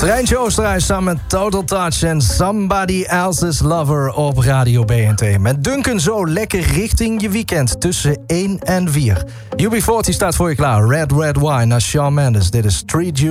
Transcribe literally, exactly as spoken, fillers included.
Treintje Oosterhuis samen met Total Touch en Somebody Else's Lover op Radio B N T. Met Duncan zo lekker richting je weekend tussen één en vier. U B veertig staat voor je klaar. Red Red Wine naar Shawn Mendes. Dit is Street Juice.